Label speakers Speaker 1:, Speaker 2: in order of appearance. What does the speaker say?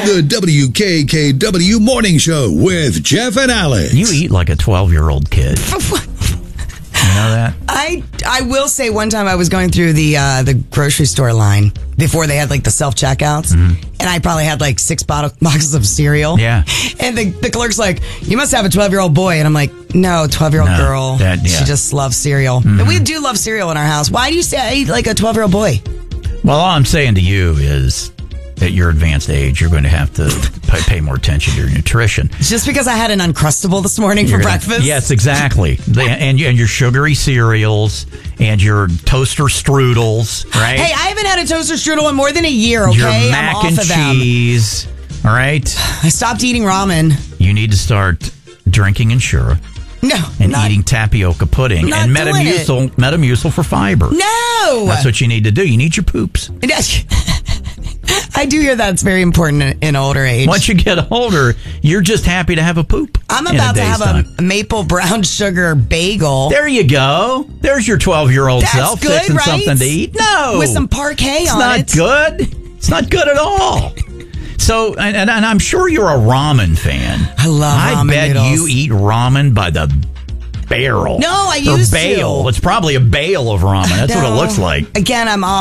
Speaker 1: The WKKW Morning Show with Jeff and Alex.
Speaker 2: You eat like a 12-year-old kid. You know that?
Speaker 3: I will say one time I was going through the grocery store line before they had like the self-checkouts, and I probably had like 6 boxes of cereal.
Speaker 2: Yeah.
Speaker 3: And the clerk's like, you must have a 12-year-old boy. And I'm like, no, 12-year-old girl. She just loves cereal. And we do love cereal in our house. Why do you say I eat like a 12-year-old boy?
Speaker 2: Well, all I'm saying to you is at your advanced age, you're going to have to pay more attention to your nutrition.
Speaker 3: Just because I had an Uncrustable this morning for breakfast?
Speaker 2: Yes, exactly. And your sugary cereals and your toaster strudels, right?
Speaker 3: Hey, I haven't had a toaster strudel in more than a year, okay?
Speaker 2: Your mac
Speaker 3: I'm off
Speaker 2: and
Speaker 3: of them.
Speaker 2: cheese, all right?
Speaker 3: I stopped eating ramen.
Speaker 2: You need to start drinking Ensura.
Speaker 3: No.
Speaker 2: And eating tapioca pudding and Metamucil for fiber.
Speaker 3: No.
Speaker 2: That's what you need to do. You need your poops.
Speaker 3: I do hear that's very important in older age.
Speaker 2: Once you get older, you're just happy to have a poop.
Speaker 3: I'm about to have a maple brown sugar bagel.
Speaker 2: There you go. There's your 12-year-old self
Speaker 3: good,
Speaker 2: fixing
Speaker 3: right?
Speaker 2: something to eat. No.
Speaker 3: With some parquet on it.
Speaker 2: It's not good. It's not good at all. So, and I'm sure you're a ramen fan.
Speaker 3: I love ramen
Speaker 2: I bet
Speaker 3: noodles.
Speaker 2: you eat ramen by the barrel.
Speaker 3: No, I used
Speaker 2: to. Or bale. It's probably a bale of ramen. That's what it looks like.
Speaker 3: Again, I'm off.